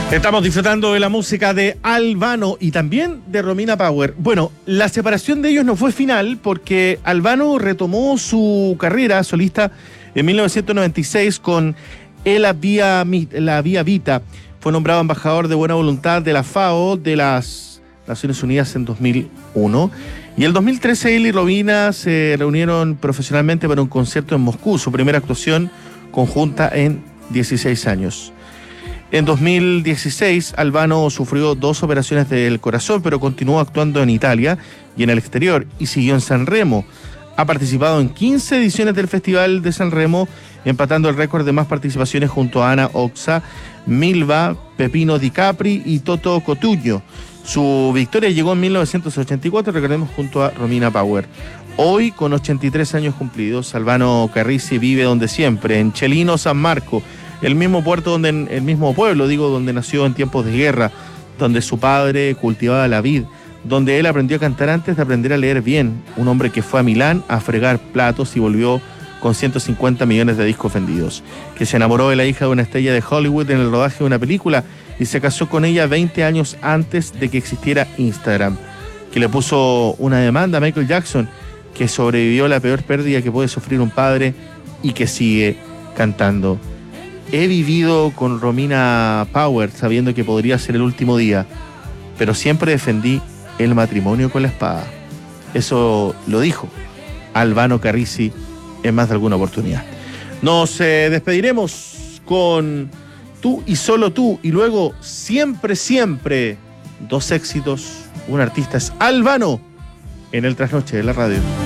Estamos disfrutando de la música de Albano y también de Romina Power. Bueno, la separación de ellos no fue final porque Albano retomó su carrera solista en 1996 con La Via Vita. Fue nombrado embajador de buena voluntad de la FAO de las Naciones Unidas en 2001. Y en el 2013 él y Romina se reunieron profesionalmente para un concierto en Moscú, su primera actuación conjunta en 16 años. En 2016, Albano sufrió 2 operaciones del corazón, pero continuó actuando en Italia y en el exterior y siguió en San Remo. Ha participado en 15 ediciones del Festival de San Remo, empatando el récord de más participaciones junto a Ana Oxa, Milva, Pepino Di Capri y Toto Cotugno. Su victoria llegó en 1984, recordemos, junto a Romina Power. Hoy, con 83 años cumplidos, Albano Carrisi vive donde siempre, en Chelino, San Marco, el mismo pueblo donde nació en tiempos de guerra, donde su padre cultivaba la vid, donde él aprendió a cantar antes de aprender a leer bien. Un hombre que fue a Milán a fregar platos y volvió con 150 millones de discos vendidos. Que se enamoró de la hija de una estrella de Hollywood en el rodaje de una película y se casó con ella 20 años antes de que existiera Instagram. Que le puso una demanda a Michael Jackson, que sobrevivió a la peor pérdida que puede sufrir un padre y que sigue cantando. He vivido con Romina Power sabiendo que podría ser el último día, pero siempre defendí el matrimonio con la espada. Eso lo dijo Albano Carrisi en más de alguna oportunidad. Nos despediremos con Tú y Solo Tú y luego Siempre, Siempre. 2 éxitos, un artista es Albano en el Trasnoche de la radio.